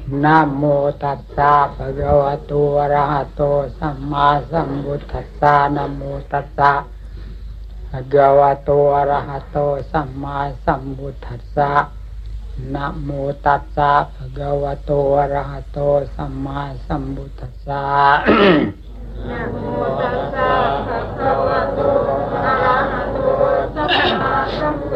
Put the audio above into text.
นะโมตัสสะภะคะวะโตอะระหะโตสัมมาสัมพุทธัสสะนะโมตัสสะภะคะวะโตอะระหะโตสัมมาสัมพุทธัสสะนะโมตัสสะภะคะวะโตอะระหะโตสัมมาสัมพุทธัสสะ